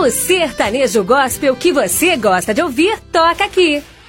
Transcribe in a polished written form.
O sertanejo gospel que você gosta de ouvir toca aqui.